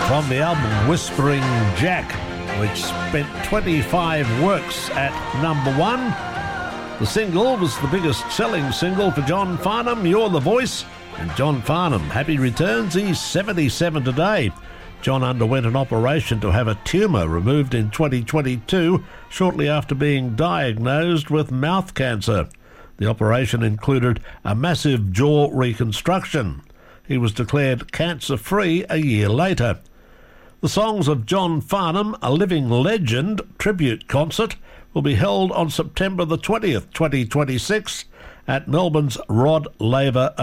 from the album Whispering Jack, which spent 25 weeks at number one. The single was the biggest selling single for John Farnham, You're the Voice. And John Farnham, happy returns. He's 77 today. John underwent an operation to have a tumour removed in 2022, shortly after being diagnosed with mouth cancer. The operation included a massive jaw reconstruction. He was declared cancer-free a year later. The Songs of John Farnham, a Living Legend tribute concert will be held on September the 20th, 2026 at Melbourne's Rod Laver